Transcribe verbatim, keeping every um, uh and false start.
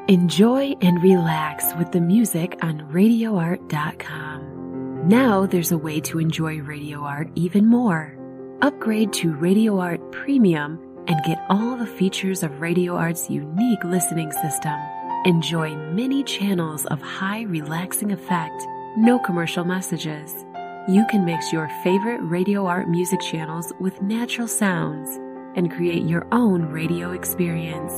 Enjoy and relax with the music on radio art dot com. Now there's a way to enjoy Radio Art even more. Upgrade to Radio Art Premium and get all the features of Radio Art's unique listening system. Enjoy many channels of high relaxing effect, no commercial messages. You can mix your favorite Radio Art music channels with natural sounds and create your own radio experience.